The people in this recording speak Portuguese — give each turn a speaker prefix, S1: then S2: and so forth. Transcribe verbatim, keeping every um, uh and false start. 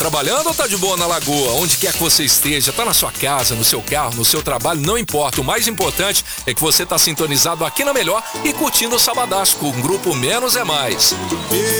S1: trabalhando ou tá de boa na lagoa? Onde quer que você esteja, tá na sua casa, no seu carro, no seu trabalho, não importa. O mais importante é que você tá sintonizado aqui na Melhor e curtindo o Sabadaço com o grupo Menos é Mais.